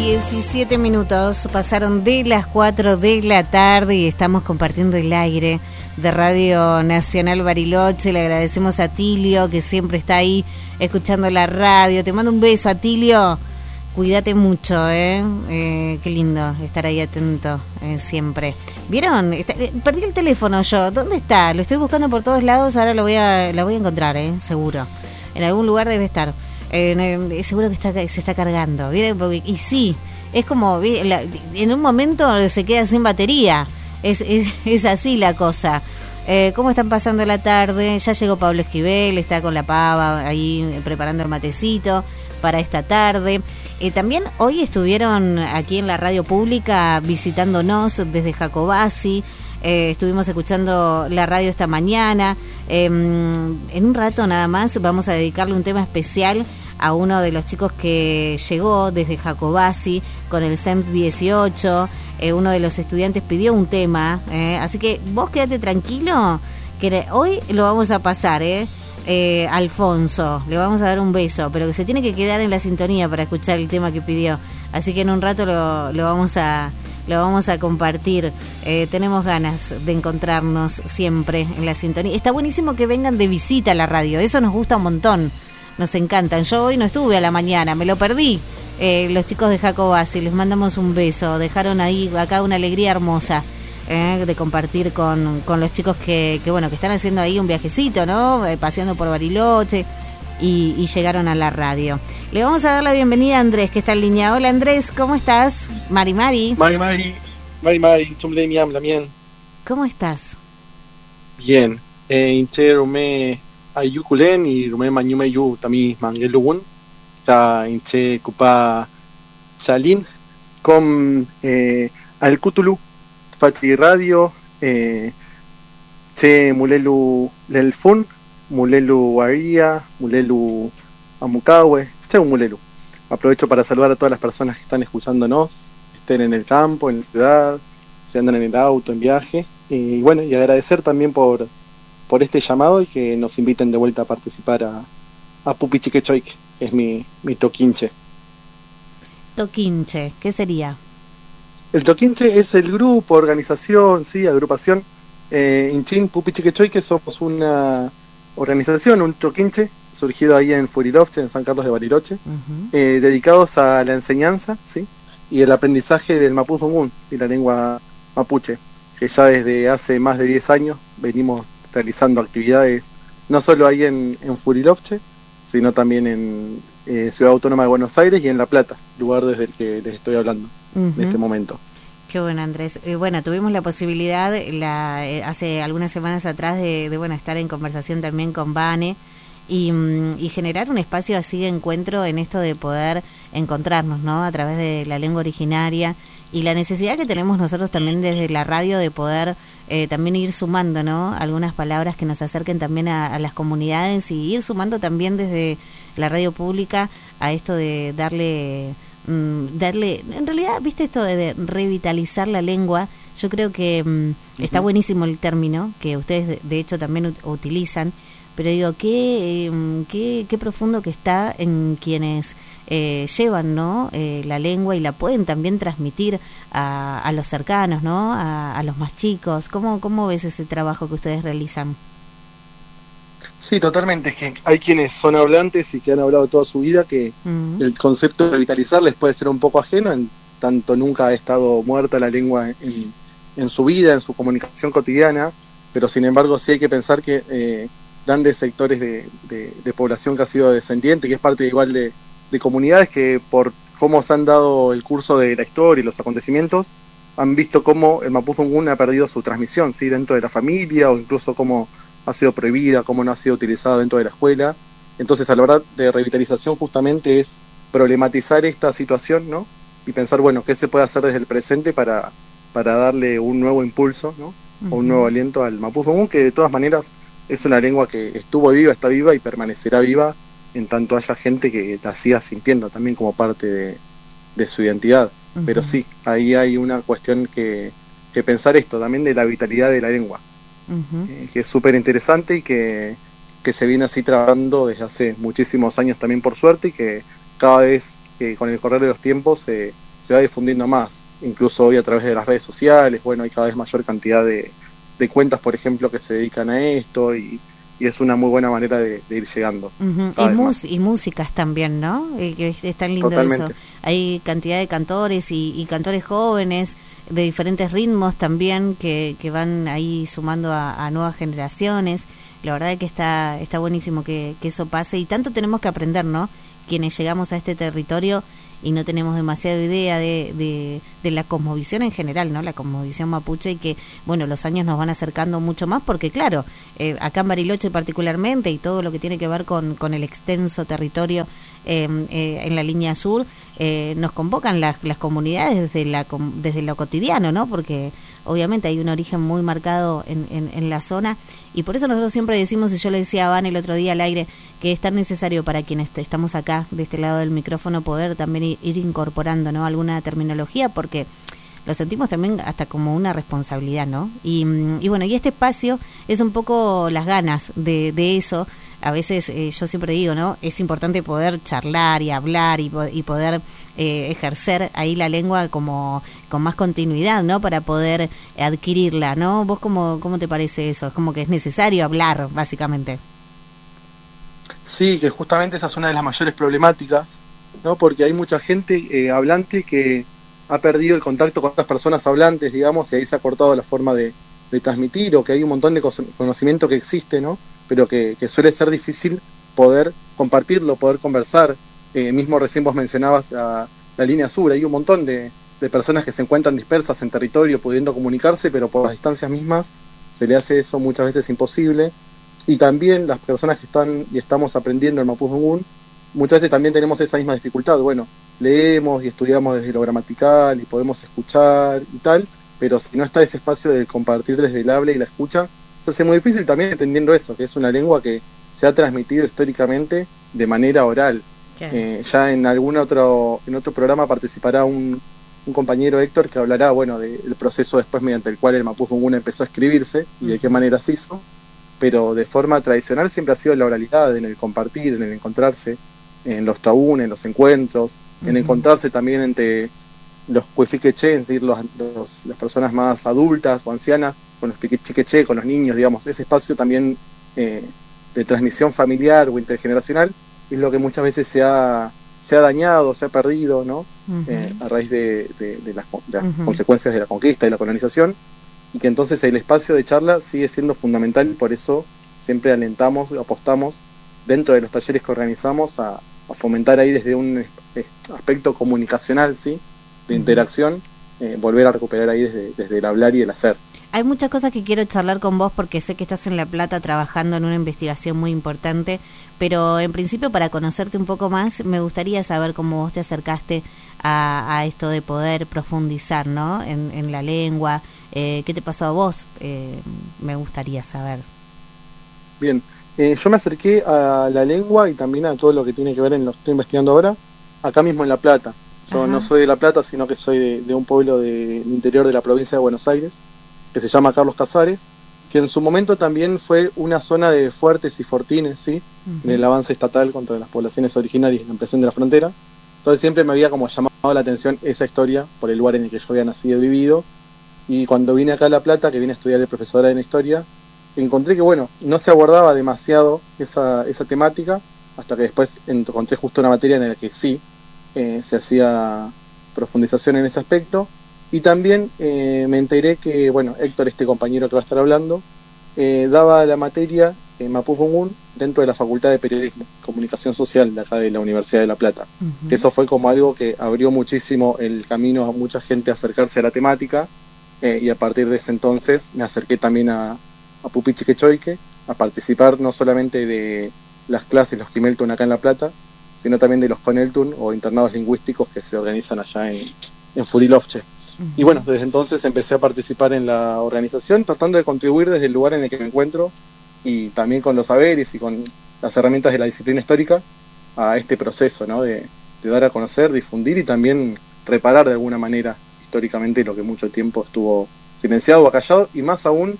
17 minutos pasaron de las 4 de la tarde y estamos compartiendo el aire de Radio Nacional Bariloche. Le agradecemos a Tilio, que siempre está ahí escuchando la radio. Te mando un beso, Atilio. Cuídate mucho, qué lindo estar ahí atento siempre. ¿Vieron? Perdí el teléfono yo. ¿Dónde está? Lo estoy buscando por todos lados. Ahora lo voy a encontrar, seguro. En algún lugar debe estar. Seguro que se está cargando. ¿Vieron? Y sí, es como en un momento se queda sin batería. Es así la cosa. ¿Cómo están pasando la tarde? Ya llegó Pablo Esquivel, está con la pava ahí preparando el matecito para esta tarde. También hoy estuvieron aquí en la radio pública visitándonos desde Jacobasi. Estuvimos escuchando la radio esta mañana. En un rato nada más vamos a dedicarle un tema especial a uno de los chicos que llegó desde Jacobasi con el CEMS 18. Uno de los estudiantes pidió un tema, así que vos quédate tranquilo, que hoy lo vamos a pasar, Alfonso, le vamos a dar un beso, pero que se tiene que quedar en la sintonía para escuchar el tema que pidió, así que en un rato lo vamos a compartir. Tenemos ganas de encontrarnos siempre en la sintonía. Está buenísimo que vengan de visita a la radio, eso nos gusta un montón, nos encantan. Yo hoy no estuve a la mañana, me lo perdí. Los chicos de Jacobasi, les mandamos un beso, dejaron ahí acá una alegría hermosa de compartir con los chicos que están haciendo ahí un viajecito, ¿no? Paseando por Bariloche y llegaron a la radio. Le vamos a dar la bienvenida a Andrés, que está en línea. Hola Andrés, ¿cómo estás? Mari. Chumlemiam, también. ¿Cómo estás? Bien. Inche rumé ayukulen y rumé mañumeyu también mangelugun. Inche Kupa Chalin con Al Cutulu Fati Radio Che Mulelu Lelfun Mulelu Waria Mulelu Amukawe Che Mulelu. Aprovecho para saludar a todas las personas que están escuchándonos, estén en el campo, en la ciudad, se andan en el auto, en viaje, y bueno, y agradecer también por este llamado y que nos inviten de vuelta a participar a Pupi Chiquechoik, que es mi toquinche. Toquinche, ¿qué sería? El toquinche es el grupo, organización, sí, agrupación. Inchin Pupi Chiquechoik, que somos una organización, un toquinche, surgido ahí en Furilovche, en San Carlos de Bariloche, dedicados a la enseñanza, sí, y el aprendizaje del mapuzungún, y la lengua mapuche, que ya desde hace más de 10 años venimos realizando actividades, no solo ahí en Furilovche, sino también en Ciudad Autónoma de Buenos Aires y en La Plata, lugar desde el que les estoy hablando en este momento. Qué bueno, Andrés. Tuvimos la posibilidad hace algunas semanas atrás de estar en conversación también con Vane y generar un espacio así de encuentro en esto de poder encontrarnos, ¿no? A través de la lengua originaria y la necesidad que tenemos nosotros también desde la radio de poder también ir sumando, ¿no? Algunas palabras que nos acerquen también a las comunidades y ir sumando también desde la radio pública a esto de darle, en realidad, viste, esto de revitalizar la lengua. Yo creo que está buenísimo el término que ustedes de hecho también utilizan, pero digo, qué profundo que está en quienes llevan, ¿no? La lengua y la pueden también transmitir a los cercanos, ¿no? A los más chicos. ¿Cómo ves ese trabajo que ustedes realizan? Sí, totalmente. Es que hay quienes son hablantes y que han hablado toda su vida que el concepto de revitalizar les puede ser un poco ajeno, en tanto nunca ha estado muerta la lengua en su vida, en su comunicación cotidiana, pero sin embargo sí hay que pensar que grandes sectores de población que ha sido descendiente, que es parte igual de comunidades que por cómo se han dado el curso de la historia y los acontecimientos, han visto cómo el mapuzungún ha perdido su transmisión, ¿sí? Dentro de la familia, o incluso cómo ha sido prohibida, cómo no ha sido utilizado dentro de la escuela. Entonces, a la hora de revitalización justamente es problematizar esta situación, ¿no? Y pensar, bueno, qué se puede hacer desde el presente para darle un nuevo impulso, ¿no? O un nuevo aliento al mapuzungún, que de todas maneras es una lengua que estuvo viva, está viva y permanecerá viva en tanto haya gente que la siga sintiendo también como parte de su identidad. Pero sí, ahí hay una cuestión que pensar esto también de la vitalidad de la lengua, que es súper interesante y que se viene así trabajando desde hace muchísimos años también, por suerte, y que cada vez que con el correr de los tiempos se se va difundiendo más, incluso hoy a través de las redes sociales. Bueno, hay cada vez mayor cantidad de cuentas, por ejemplo, que se dedican a esto, y es una muy buena manera de ir llegando. Y músicas también, ¿no? Que es tan lindo. Totalmente. Eso. Hay cantidad de cantores y cantores jóvenes de diferentes ritmos también que van ahí sumando a nuevas generaciones. La verdad es que está buenísimo que eso pase, y tanto tenemos que aprender, ¿no? Quienes llegamos a este territorio y no tenemos demasiada idea de la cosmovisión en general, ¿no? La cosmovisión mapuche, y que, bueno, los años nos van acercando mucho más, porque claro, acá en Bariloche particularmente, y todo lo que tiene que ver con el extenso territorio en la línea sur, nos convocan las comunidades desde lo cotidiano, ¿no? Porque obviamente hay un origen muy marcado en la zona, y por eso nosotros siempre decimos, y yo le decía a Van el otro día al aire, que es tan necesario para quienes estamos acá de este lado del micrófono poder también ir incorporando, ¿no? Alguna terminología, porque lo sentimos también hasta como una responsabilidad, ¿no? Y bueno, y este espacio es un poco las ganas de eso. A veces yo siempre digo, ¿no? Es importante poder charlar y hablar y poder ejercer ahí la lengua como con más continuidad, ¿no? Para poder adquirirla, ¿no? ¿Vos cómo te parece eso? Es como que es necesario hablar, básicamente. Sí, que justamente esa es una de las mayores problemáticas, ¿no? Porque hay mucha gente hablante que ha perdido el contacto con otras personas hablantes, digamos, y ahí se ha cortado la forma de transmitir, o que hay un montón de conocimiento que existe, ¿no? Pero que suele ser difícil poder compartirlo, poder conversar. Mismo recién vos mencionabas la línea sur, hay un montón de personas que se encuentran dispersas en territorio pudiendo comunicarse, pero por las distancias mismas se le hace eso muchas veces imposible. Y también las personas que están y estamos aprendiendo el mapudungún, muchas veces también tenemos esa misma dificultad. Bueno, leemos y estudiamos desde lo gramatical y podemos escuchar y tal, pero si no está ese espacio de compartir desde el habla y la escucha, se hace muy difícil, también entendiendo eso, que es una lengua que se ha transmitido históricamente de manera oral. Ya en otro programa participará un compañero, Héctor, que hablará, bueno, del proceso después mediante el cual el mapudungún empezó a escribirse y de qué manera se hizo, pero de forma tradicional siempre ha sido la oralidad, en el compartir, en el encontrarse, en los taúnes, en los encuentros, en encontrarse también entre los cuifiqueché, es decir, las personas más adultas o ancianas, con los piquichiqueché, con los niños, digamos. Ese espacio también de transmisión familiar o intergeneracional es lo que muchas veces se ha dañado, se ha perdido, ¿no? A raíz de las consecuencias de la conquista y la colonización, y que entonces el espacio de charla sigue siendo fundamental, y por eso siempre alentamos, apostamos dentro de los talleres que organizamos a fomentar ahí desde un aspecto comunicacional, ¿sí? De interacción, volver a recuperar ahí desde el hablar y el hacer. Hay muchas cosas que quiero charlar con vos, porque sé que estás en La Plata trabajando en una investigación muy importante, pero en principio, para conocerte un poco más, me gustaría saber cómo vos te acercaste a esto de poder profundizar, ¿no? en la lengua. ¿Qué te pasó a vos? Me gustaría saber. Bien, yo me acerqué a la lengua y también a todo lo que tiene que ver en lo que estoy investigando ahora, acá mismo en La Plata. Yo no soy de La Plata, sino que soy de un pueblo del interior de la provincia de Buenos Aires, que se llama Carlos Casares, que en su momento también fue una zona de fuertes y fortines, ¿sí? En el avance estatal contra las poblaciones originarias y la ampliación de la frontera. Entonces siempre me había como llamado la atención esa historia por el lugar en el que yo había nacido y vivido. Y cuando vine acá a La Plata, que vine a estudiar de profesora en historia, encontré que, bueno, no se abordaba demasiado esa temática, hasta que después encontré justo una materia en la que sí se hacía profundización en ese aspecto. Y también me enteré que, bueno, Héctor, este compañero que va a estar hablando, daba la materia mapudungún dentro de la Facultad de Periodismo y Comunicación Social de acá de la Universidad de La Plata. Eso fue como algo que abrió muchísimo el camino a mucha gente a acercarse a la temática, y a partir de ese entonces me acerqué también a Pupichiquechoique, a participar no solamente de las clases, los Quimeltun acá en La Plata, sino también de los Coneltun o internados lingüísticos que se organizan allá en Furilovche. Y bueno, desde entonces empecé a participar en la organización, tratando de contribuir desde el lugar en el que me encuentro, y también con los saberes y con las herramientas de la disciplina histórica, a este proceso, ¿no? de dar a conocer, difundir y también reparar de alguna manera históricamente lo que mucho tiempo estuvo silenciado o acallado, y más aún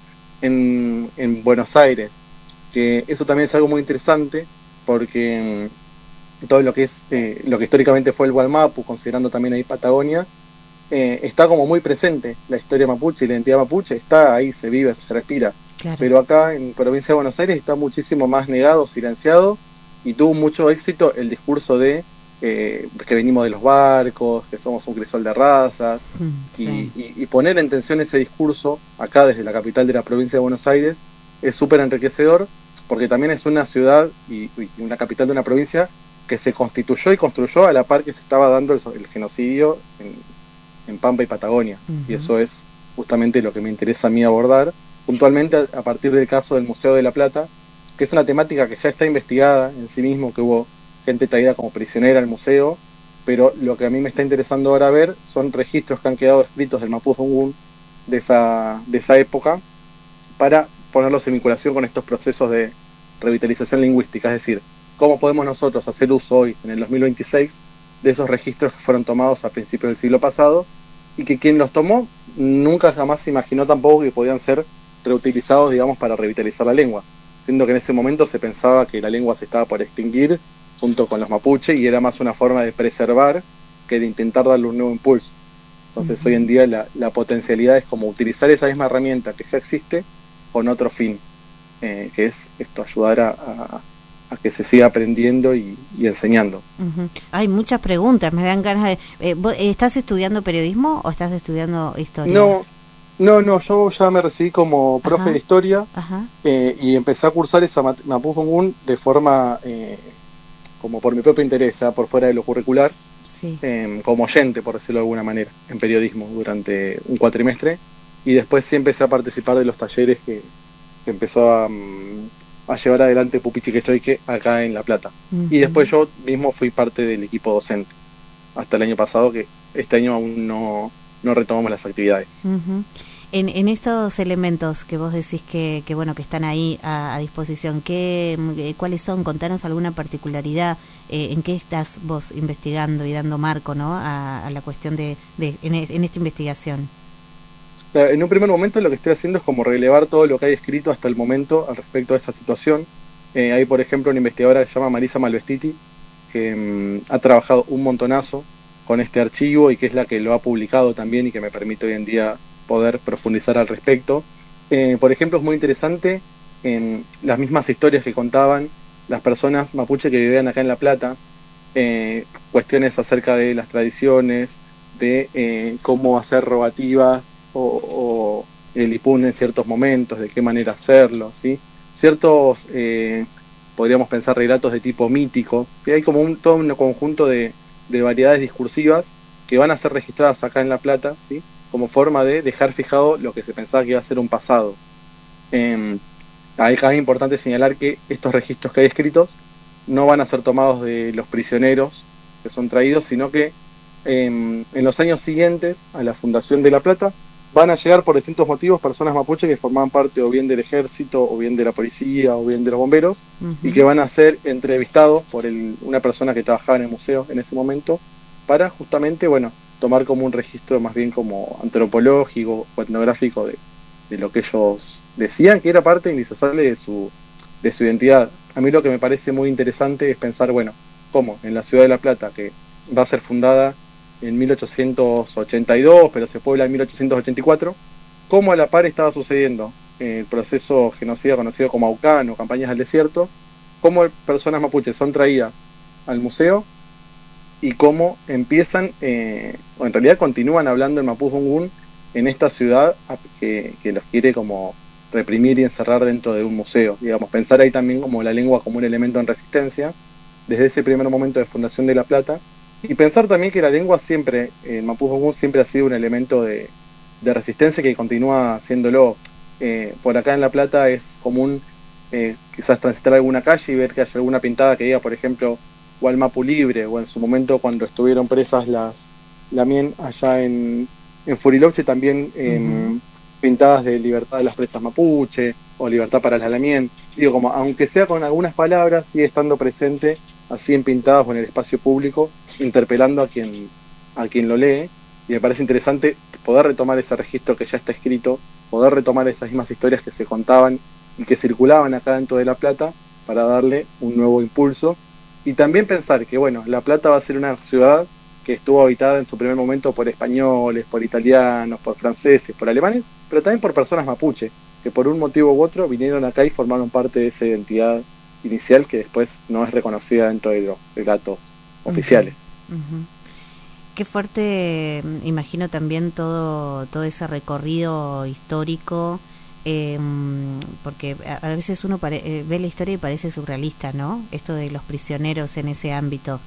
en Buenos Aires, que eso también es algo muy interesante, porque todo lo que es lo que históricamente fue el Gualmapu, considerando también ahí Patagonia, está como muy presente la historia mapuche y la identidad mapuche, está ahí, se vive, se respira. Claro. Pero acá en provincia de Buenos Aires está muchísimo más negado, silenciado, y tuvo mucho éxito el discurso de que venimos de los barcos, que somos un crisol de razas, sí. y poner en tensión ese discurso acá desde la capital de la provincia de Buenos Aires es súper enriquecedor, porque también es una ciudad y una capital de una provincia que se constituyó y construyó a la par que se estaba dando el genocidio en Pampa y Patagonia. Y eso es justamente lo que me interesa a mí abordar, puntualmente a partir del caso del Museo de la Plata, que es una temática que ya está investigada en sí mismo, que hubo gente traída como prisionera al museo, pero lo que a mí me está interesando ahora ver son registros que han quedado escritos del Mapudungun de esa época, para ponerlos en vinculación con estos procesos de revitalización lingüística, es decir, cómo podemos nosotros hacer uso hoy, en el 2026, de esos registros que fueron tomados a principios del siglo pasado, y que quien los tomó nunca jamás se imaginó tampoco que podían ser reutilizados, digamos, para revitalizar la lengua, siendo que en ese momento se pensaba que la lengua se estaba por extinguir junto con los mapuche, y era más una forma de preservar que de intentar darle un nuevo impulso. Entonces hoy en día la potencialidad es como utilizar esa misma herramienta que ya existe con otro fin, que es esto, ayudar a que se siga aprendiendo y enseñando. Hay muchas preguntas, me dan ganas de... ¿vos estás estudiando periodismo o estás estudiando historia? No, yo ya me recibí como profe de historia, y empecé a cursar esa Mapudungun de forma como por mi propio interés, ya por fuera de lo curricular, sí. Como oyente, por decirlo de alguna manera, en periodismo durante un cuatrimestre, y después sí empecé a participar de los talleres que empezó a llevar adelante Pupi Chiquechoique acá en La Plata. Y después yo mismo fui parte del equipo docente hasta el año pasado, que este año aún no retomamos las actividades. En estos elementos que vos decís que bueno, que están ahí a disposición, ¿cuáles son? Contanos alguna particularidad, en qué estás vos investigando y dando marco, ¿no?, a la cuestión en esta investigación. En un primer momento lo que estoy haciendo es como relevar todo lo que hay escrito hasta el momento al respecto de esa situación. Hay, por ejemplo, una investigadora que se llama Marisa Malvestiti, que ha trabajado un montonazo con este archivo y que es la que lo ha publicado también y que me permite hoy en día poder profundizar al respecto. Por ejemplo, es muy interesante las mismas historias que contaban las personas mapuche que vivían acá en La Plata, cuestiones acerca de las tradiciones, de cómo hacer rogativas o el ipún en ciertos momentos, de qué manera hacerlo, ¿sí? Ciertos, podríamos pensar, relatos de tipo mítico, que hay como todo un conjunto de variedades discursivas que van a ser registradas acá en La Plata, ¿sí?, como forma de dejar fijado lo que se pensaba que iba a ser un pasado. Es importante señalar que estos registros que hay escritos no van a ser tomados de los prisioneros que son traídos, sino que en los años siguientes a la fundación de La Plata van a llegar por distintos motivos personas mapuche que formaban parte o bien del ejército, o bien de la policía, o bien de los bomberos, y que van a ser entrevistados por una persona que trabajaba en el museo en ese momento, para justamente, bueno, tomar como un registro más bien como antropológico o etnográfico de lo que ellos decían que era parte indisociable de su identidad. A mí lo que me parece muy interesante es pensar, bueno, cómo en la ciudad de La Plata, que va a ser fundada en 1882, pero se puebla en 1884, cómo a la par estaba sucediendo el proceso genocida conocido como Aucán o Campañas al Desierto, cómo personas mapuches son traídas al museo y cómo empiezan, o en realidad continúan hablando el Mapudungun en esta ciudad que los quiere como reprimir y encerrar dentro de un museo. Digamos, pensar ahí también como la lengua como un elemento en resistencia, desde ese primer momento de fundación de La Plata, y pensar también que la lengua siempre, el Mapudungun siempre ha sido un elemento de resistencia que continúa siéndolo. Por acá en La Plata es común quizás transitar alguna calle y ver que hay alguna pintada que diga, por ejemplo, Gualmapu libre, o en su momento cuando estuvieron presas las Lamien allá en Furiloche también pintadas de libertad de las presas mapuche o libertad para las Lamien. Digo, como aunque sea con algunas palabras, sigue estando presente así en pintadas o en el espacio público, interpelando a quien lo lee, y me parece interesante poder retomar ese registro que ya está escrito, poder retomar esas mismas historias que se contaban y que circulaban acá dentro de La Plata para darle un nuevo impulso. Y también pensar que, bueno, La Plata va a ser una ciudad que estuvo habitada en su primer momento por españoles, por italianos, por franceses, por alemanes, pero también por personas mapuche, que por un motivo u otro vinieron acá y formaron parte de esa identidad inicial que después no es reconocida dentro de los relatos oficiales. Uh-huh. Qué fuerte, imagino también todo ese recorrido histórico, porque a veces uno ve la historia y parece surrealista, ¿no? Esto de los prisioneros en ese ámbito,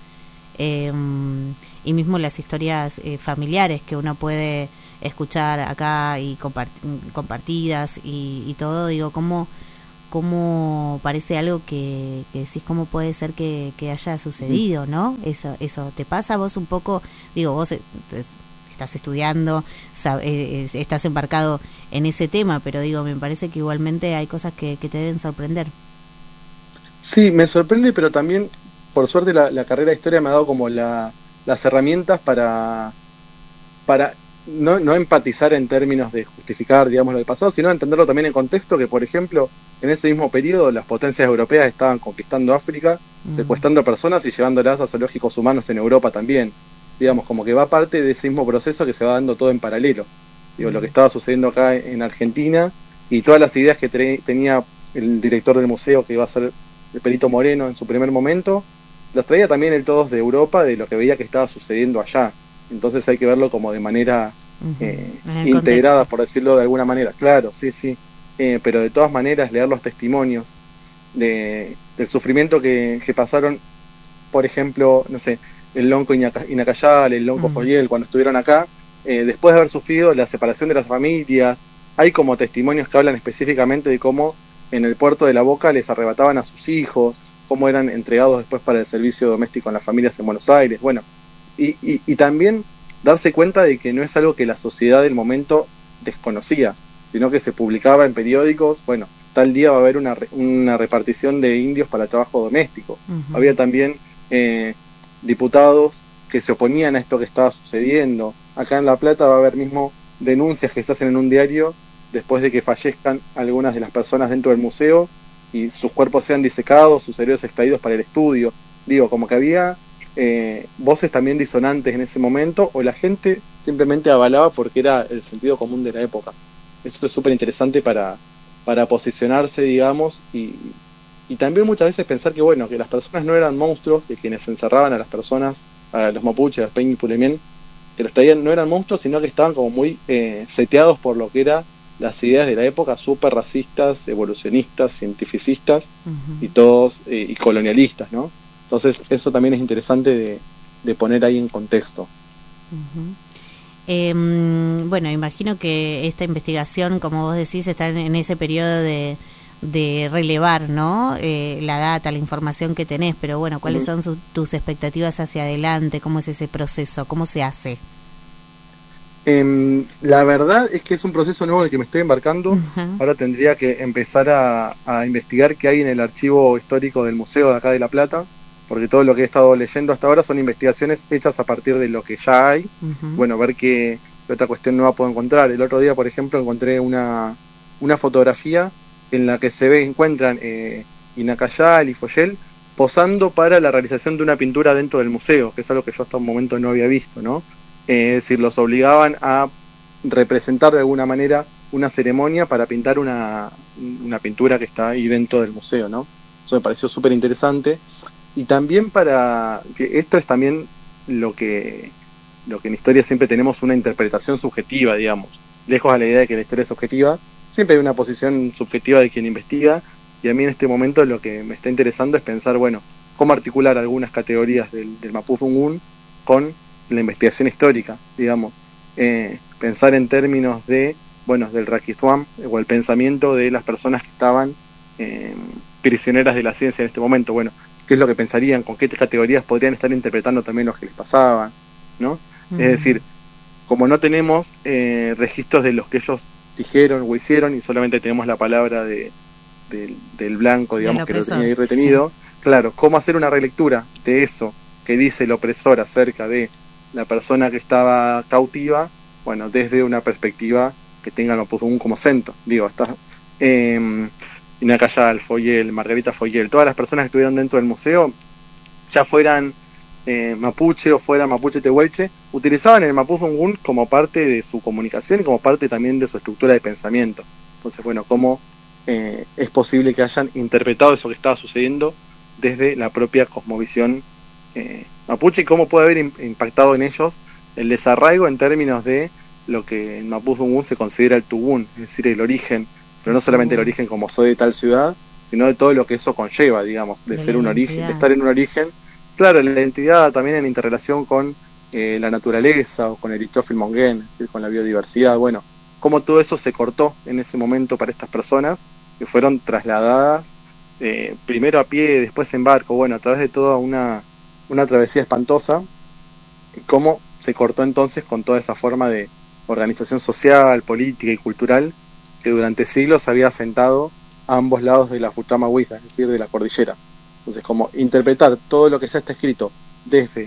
y mismo las historias familiares que uno puede escuchar acá y compartidas y todo, digo, cómo parece algo que decís, cómo puede ser que haya sucedido, ¿no? Eso te pasa a vos un poco, digo, vos estás estudiando, estás embarcado en ese tema, pero digo, me parece que igualmente hay cosas que te deben sorprender. Sí, me sorprende, pero también, por suerte, la carrera de historia me ha dado como las herramientas para no empatizar en términos de justificar, digamos, lo del pasado, sino entenderlo también en contexto, que, por ejemplo, en ese mismo periodo las potencias europeas estaban conquistando África, secuestrando personas y llevándolas a zoológicos humanos en Europa también. Digamos, como que va parte de ese mismo proceso que se va dando todo en paralelo. Digo, lo que estaba sucediendo acá en Argentina y todas las ideas que tenía el director del museo, que iba a ser el Perito Moreno en su primer momento, las traía también él todos de Europa, de lo que veía que estaba sucediendo allá. Entonces hay que verlo como de manera integrada, por decirlo de alguna manera. Claro, sí. Pero de todas maneras leer los testimonios del sufrimiento que pasaron, por ejemplo, no sé, el Lonco Inacayal, el Lonco Foyel, cuando estuvieron acá, después de haber sufrido la separación de las familias, hay como testimonios que hablan específicamente de cómo en el puerto de La Boca les arrebataban a sus hijos, cómo eran entregados después para el servicio doméstico en las familias en Buenos Aires, bueno, y también darse cuenta de que no es algo que la sociedad del momento desconocía, sino que se publicaba en periódicos, bueno, tal día va a haber una repartición de indios para el trabajo doméstico. Uh-huh. Había también diputados que se oponían a esto que estaba sucediendo. Acá en La Plata va a haber mismo denuncias que se hacen en un diario después de que fallezcan algunas de las personas dentro del museo y sus cuerpos sean disecados, sus cerebros extraídos para el estudio. Digo, como que había voces también disonantes en ese momento, o la gente simplemente avalaba porque era el sentido común de la época. Eso es súper interesante para posicionarse, digamos, y también muchas veces pensar que, bueno, que las personas no eran monstruos, que quienes encerraban a las personas, a los mapuches, a Peña y Pulemien, que los traían, no eran monstruos, sino que estaban como muy seteados por lo que eran las ideas de la época, súper racistas, evolucionistas, cientificistas, uh-huh. y todos, y colonialistas, ¿no? Entonces eso también es interesante de poner ahí en contexto. Uh-huh. Bueno, imagino que esta investigación, como vos decís, está en ese periodo de relevar, ¿no? La data, la información que tenés, pero bueno, ¿cuáles son tus expectativas hacia adelante? ¿Cómo es ese proceso? ¿Cómo se hace? La verdad es que es un proceso nuevo en el que me estoy embarcando. Uh-huh. Ahora tendría que empezar a investigar qué hay en el archivo histórico del museo de acá de La Plata, porque todo lo que he estado leyendo hasta ahora son investigaciones hechas a partir de lo que ya hay. Uh-huh. Bueno, ver qué otra cuestión nueva puedo encontrar. El otro día, por ejemplo, encontré una fotografía en la que encuentran Inacayal y Foyel posando para la realización de una pintura dentro del museo, que es algo que yo hasta un momento no había visto, ¿no? Es decir, los obligaban a representar de alguna manera una ceremonia para pintar una pintura que está ahí dentro del museo, ¿no? Eso me pareció súper interesante. Y también para que esto es también lo que en historia siempre tenemos una interpretación subjetiva, digamos, lejos a la idea de que la historia es objetiva, siempre hay una posición subjetiva de quien investiga, y a mí en este momento lo que me está interesando es pensar, bueno, cómo articular algunas categorías del Mapudungun con la investigación histórica, digamos, pensar en términos de, bueno, del Raquiswam, o el pensamiento de las personas que estaban prisioneras de la ciencia en este momento, bueno, qué es lo que pensarían, con qué categorías podrían estar interpretando también lo que les pasaba, ¿no? Uh-huh. Es decir, como no tenemos registros de los que ellos dijeron o hicieron, y solamente tenemos la palabra del blanco, digamos, que lo tenía ahí retenido, sí. Claro, cómo hacer una relectura de eso que dice el opresor acerca de la persona que estaba cautiva, bueno, desde una perspectiva que tenga Mapudungun como centro. Digo, está Inacayal, Foyel, Margarita Foyel, todas las personas que estuvieron dentro del museo, ya fueran mapuche o fuera mapuche tehuelche, utilizaban el mapudungun como parte de su comunicación y como parte también de su estructura de pensamiento. Entonces, bueno, cómo es posible que hayan interpretado eso que estaba sucediendo desde la propia cosmovisión mapuche y cómo puede haber impactado en ellos el desarraigo en términos de lo que en mapudungun se considera el tugún, es decir, el origen, pero no solamente el origen como soy de tal ciudad, sino de todo lo que eso conlleva, digamos, de ser un origen, de estar en un origen. Claro, la identidad también en interrelación con la naturaleza o con el Ictófil Monguén, es decir, con la biodiversidad. Bueno, cómo todo eso se cortó en ese momento para estas personas que fueron trasladadas primero a pie, después en barco, bueno, a través de toda una travesía espantosa, y cómo se cortó entonces con toda esa forma de organización social, política y cultural que durante siglos había asentado a ambos lados de la Futrama Huiza, es decir, de la cordillera. Entonces, como interpretar todo lo que ya está escrito desde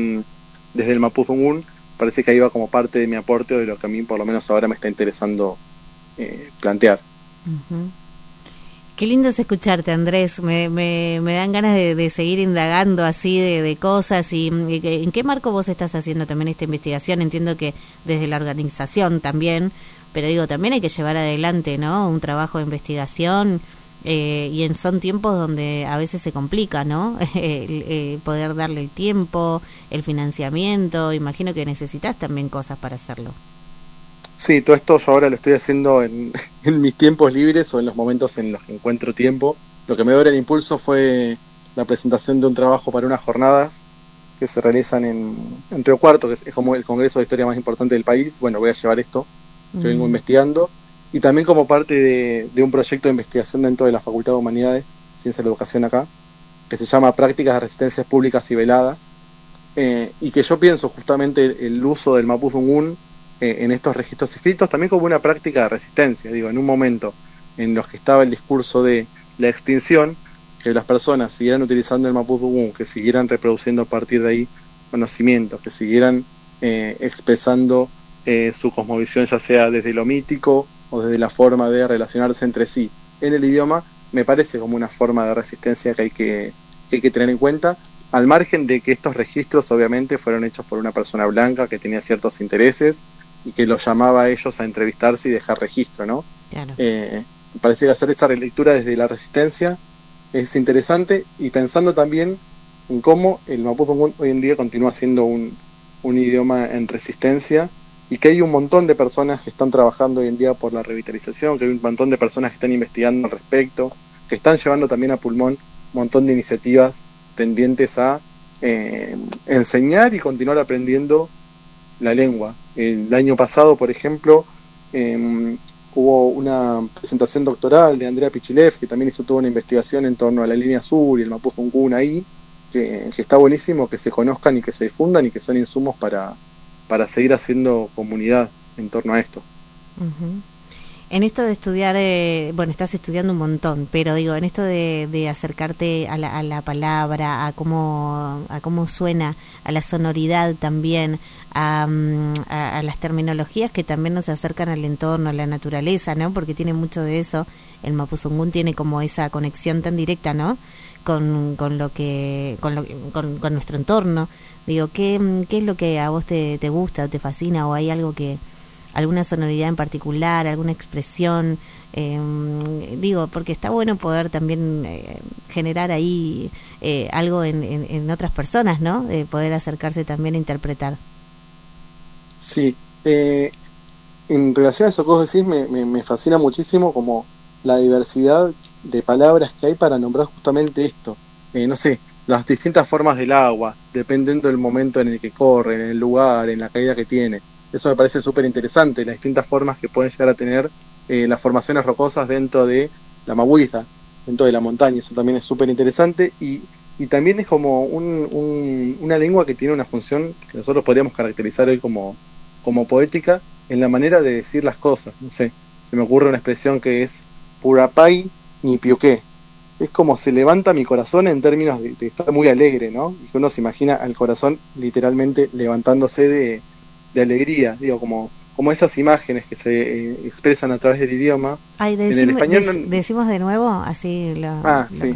el mapudungun, parece que ahí va como parte de mi aporte o de lo que a mí por lo menos ahora me está interesando plantear. Uh-huh. Qué lindo es escucharte, Andrés. Me dan ganas de seguir indagando así de cosas. Y ¿en qué marco vos estás haciendo también esta investigación? Entiendo que desde la organización también, pero digo, también hay que llevar adelante, ¿no?, un trabajo de investigación. Y son tiempos donde a veces se complica, ¿no? Poder darle el tiempo, el financiamiento. Imagino que necesitas también cosas para hacerlo. Sí, todo esto yo ahora lo estoy haciendo en mis tiempos libres o en los momentos en los que encuentro tiempo. Lo que me dio el impulso fue la presentación de un trabajo para unas jornadas que se realizan en Río Cuarto, que es como el congreso de historia más importante del país. Bueno, voy a llevar esto que vengo investigando, y también como parte de un proyecto de investigación dentro de la Facultad de Humanidades, Ciencia de la Educación acá, que se llama Prácticas de Resistencias Públicas y Veladas, y que yo pienso justamente el uso del mapudungun en estos registros escritos también como una práctica de resistencia. Digo, en un momento en los que estaba el discurso de la extinción, que las personas siguieran utilizando el mapudungun, que siguieran reproduciendo a partir de ahí conocimientos, que siguieran expresando su cosmovisión, ya sea desde lo mítico o desde la forma de relacionarse entre sí en el idioma, me parece como una forma de resistencia que hay que tener en cuenta, al margen de que estos registros obviamente fueron hechos por una persona blanca que tenía ciertos intereses y que los llamaba a ellos a entrevistarse y dejar registro, ¿no? Claro. Me parece que hacer esa relectura desde la resistencia es interesante, y pensando también en cómo el mapudungun hoy en día continúa siendo un idioma en resistencia, y que hay un montón de personas que están trabajando hoy en día por la revitalización, que hay un montón de personas que están investigando al respecto, que están llevando también a pulmón un montón de iniciativas tendientes a enseñar y continuar aprendiendo la lengua. El año pasado, por ejemplo, hubo una presentación doctoral de Andrea Pichilev, que también hizo toda una investigación en torno a la línea sur y el mapudungun ahí, que está buenísimo que se conozcan y que se difundan y que son insumos para seguir haciendo comunidad en torno a esto. Uh-huh. En esto de estudiar, bueno, estás estudiando un montón, pero digo, en esto de acercarte a la palabra, a cómo suena, a la sonoridad también, a las terminologías que también nos acercan al entorno, a la naturaleza, ¿no? Porque tiene mucho de eso. El mapudungun tiene como esa conexión tan directa, ¿no?, con nuestro entorno. Digo, ¿qué es lo que a vos te gusta, te fascina, o hay algo alguna sonoridad en particular, alguna expresión? Digo, porque está bueno poder también generar ahí algo en otras personas, ¿no? De poder acercarse también a interpretar. Sí, en relación a eso que vos decís, me fascina muchísimo como la diversidad de palabras que hay para nombrar justamente esto. No sé, las distintas formas del agua, dependiendo del momento en el que corre, en el lugar, en la caída que tiene. Eso me parece súper interesante, las distintas formas que pueden llegar a tener las formaciones rocosas dentro de la Mahuiza, dentro de la montaña. Eso también es súper interesante, y también es como una lengua que tiene una función que nosotros podríamos caracterizar hoy como poética en la manera de decir las cosas. No sé, se me ocurre una expresión que es Purapay ni Piuqué. Es como se levanta mi corazón en términos de estar muy alegre, ¿no? Y que uno se imagina al corazón literalmente levantándose de alegría, digo, como esas imágenes que se expresan a través del idioma. Ay, en el español decimos de nuevo, así lo sí.